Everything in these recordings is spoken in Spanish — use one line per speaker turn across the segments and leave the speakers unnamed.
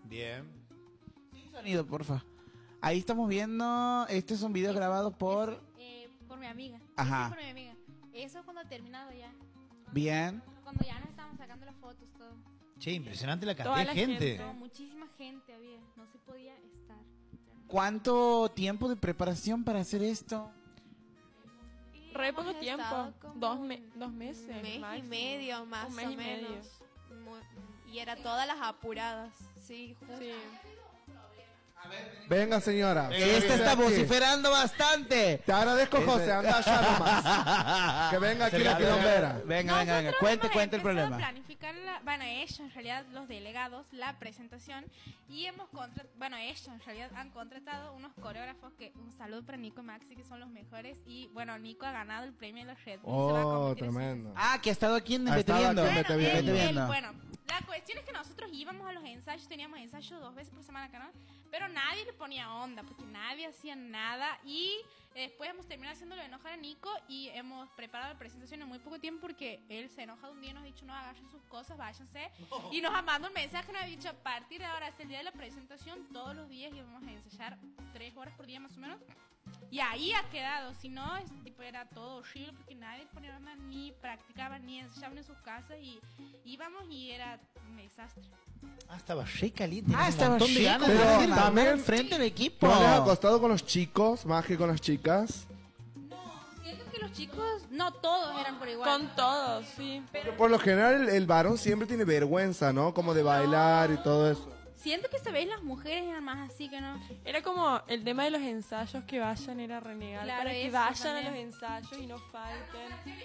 Bien.
Sin sonido, porfa. Ahí estamos viendo, este es un video grabado por...
Por mi amiga.
Ajá.
Sí, por mi amiga. Eso es cuando ha terminado ya.
Bien.
Cuando ya nos estábamos sacando las fotos, todo.
Che, impresionante la
Toda
cantidad de
la
gente.
gente.
No, muchísima gente había. No se podía estar.
¿Cuánto tiempo de preparación para hacer esto?
Re poco
Hemos
tiempo.
estado como
2 meses.
Un mes y
máximo.
medio, más
Un mes
o
y medio.
menos. Y era todas las apuradas. Sí, justo.
Sí.
Venga, señora.
Esta está vociferando bastante.
Te agradezco, José. Anda allá nomás. Que venga aquí la quilombera.
Venga. Cuente el problema.
Planificar bueno, ellos en realidad, los delegados, la presentación. Y ellos en realidad han contratado unos coreógrafos que, un saludo para Nico y Maxi, que son los mejores. Y bueno, Nico ha ganado el premio de los Red Bull. Se va a
Oh,
competir en
tremendo.
Ah, que ha estado aquí en el
Ha estado
Beteviendo.
aquí en Beteviendo.
Beteviendo.
Bueno, la cuestión es que nosotros íbamos a los ensayos, teníamos ensayos 2 veces por semana acá, ¿no? Pero nadie le ponía onda, porque nadie hacía nada. Y después hemos terminado haciéndolo enojar a Nico y hemos preparado la presentación en muy poco tiempo porque él se enoja de un día y nos ha dicho, no, agarren sus cosas, váyanse. Y nos ha mandado un mensaje, nos ha dicho, a partir de ahora, hasta el día de la presentación, todos los días íbamos a ensayar 3 horas por día más o menos. Y ahí ha quedado, si no, era todo horrible porque nadie ponía onda, ni practicaba, ni ensayaban en sus casas y íbamos y era un desastre.
Ah, estaba re caliente.
Ah, estaba
un montón de
chico,
ganas.
Pero
también
también-
frente del equipo.
¿No les ha costado con los chicos más que con las chicas?
Siento que los chicos, no todos eran por igual.
Con todos, sí.
Porque por lo general el varón siempre tiene vergüenza, ¿no? Como de bailar y todo eso.
Siento que se las mujeres eran más así que no.
Era como el tema de los ensayos, que vayan, era renegar.
Claro,
para que
eso
vayan
también.
a los ensayos y no falten.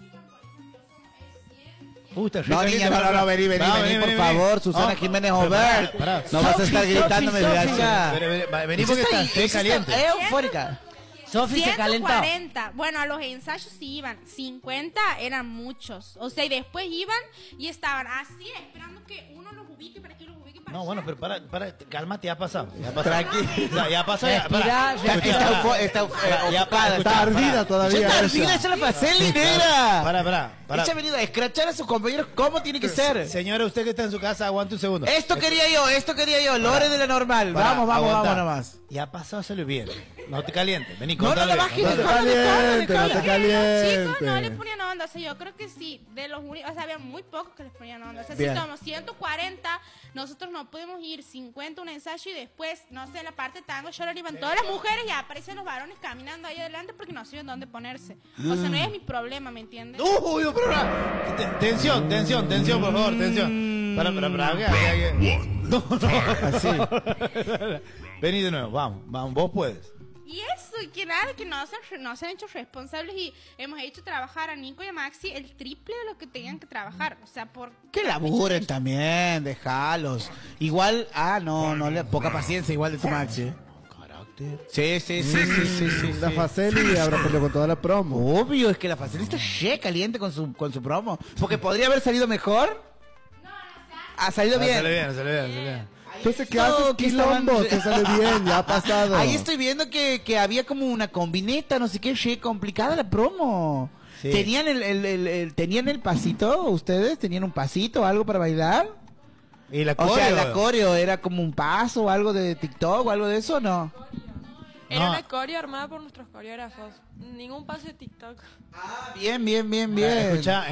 Puta, re
No,
caliente,
niña, no, vení, por favor, Susana Jiménez Obert.
Pará.
No vas a estar gritándome de allá.
Vení porque está re caliente.
Eufórica.
Sofi se calentó.
140. Bueno, a los ensayos sí iban. 50 eran muchos. O sea, y después iban y estaban así esperando que uno los ubique para que los ubique para
No,
allá.
bueno, pero para, cálmate, ya ha pasado. Ya ha pasado.
Tranquila.
O sea, ya pasó.
Respira,
Está ocupada.
Está ardida todavía.
Está
ella.
ardida, esa la Faceli, negra.
Para.
Ella ha venido a escrachar a sus compañeros. ¿Cómo tiene que ser?
Señora, usted que está en su casa, aguante un segundo.
Esto quería yo. Lore de la normal.
Para,
Vamos
aguanta.
nomás.
Ya ha pasado, salió bien. No te calientes. Vení,
No,
contale.
no la bajes.
No te caliente, no te
Los chicos no
caliente.
le ponían onda, o sea, yo creo que sí, de los únicos, o sea, había muy pocos que les ponían onda. O sea,
Bien.
si somos 140, nosotros no podemos ir 50 un ensayo y después, no sé, la parte tango, llorar iban todas las mujeres y aparecen los varones caminando ahí adelante porque no saben dónde ponerse. O sea, no es mi problema, ¿me entiendes?
Uy, no, pero tensión, por favor, tensión. Para. No.
Así.
Vení de nuevo, vamos, vos puedes.
Y eso, y que nada, que no se han hecho responsables y hemos hecho trabajar a Nico y a Maxi el triple de lo que tenían que trabajar. O sea, por...
Que laburen también, déjalos. Igual, poca paciencia igual de tu Maxi.
Carácter.
Sí.
La Faceli habrá perdido con toda la promo.
Obvio, es que la Faceli está re caliente con su promo. Porque podría haber salido mejor. Ha salido bien.
Sale bien.
Entonces, ¿qué
No,
haces?
que estaban-
Quilombo, te sale bien, ya ha pasado.
Ahí estoy viendo que había como una combineta, no sé qué, re complicada la promo.
Sí.
¿Tenían ¿Tenían el pasito ustedes? ¿Tenían un pasito o algo para bailar?
Y la
O sea,
coreo.
la coreo era como un paso o algo de TikTok o algo de eso, ¿no?
Era
No.
una coreo armada por nuestros coreógrafos. Ningún paso de TikTok.
Bien.
Escucha.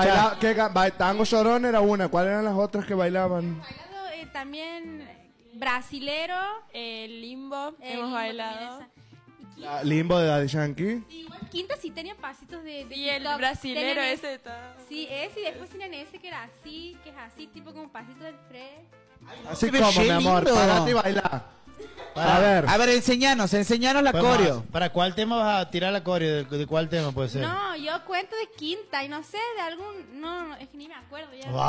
Tango Llorón era una. ¿Cuáles eran las otras que bailaban?
Bailado también brasilero.
Limbo, hemos
Limbo
bailado.
también esa. Y
La Limbo de Daddy Yankee.
igual Quinta sí tenía pasitos de
Sí, el
TikTok.
brasilero
Tenían
ese está.
Sí, ese y después tenían ese que era así, que es así, tipo como pasito del Fred.
Así
se ve
como,
re
mi amor,
lindo.
parate y baila.
Para-
A ver.
enseñanos la coreo.
¿Para cuál tema vas a tirar la coreo? ¿De cuál tema puede ser?
No, yo cuento de Quinta y no sé, de algún... No, es que ni me acuerdo ya.
No,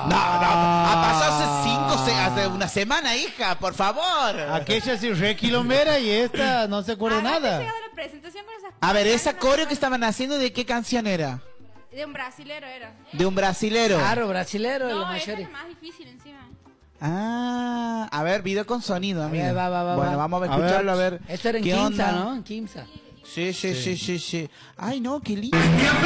ha pasado hace una semana, hija, por favor.
Aquella sí re quilombera y esta no se acuerda
Habrá
nada.
llegado la presentación con esas
A ver, esa
cosas,
coreo que estaban haciendo, ¿de qué canción era?
de un brasilero era.
De un brasilero.
Claro, brasilero de los
No, esa
mayores.
es la más difícil encima.
Ah, a ver, video con sonido, amiga.
Va.
Bueno, vamos a escucharlo a ver.
Esto era en
qué
Kimsa,
onda.
¿no? En Kimsa.
Sí. Ay, no, qué lindo.